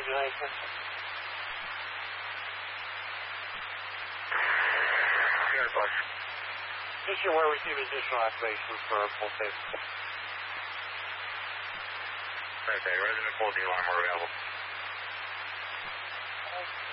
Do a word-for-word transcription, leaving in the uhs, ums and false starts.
regulation. Here, Buck. Issue where receive additional activations for full safety. Okay, resident full D alarm, we're available. Okay.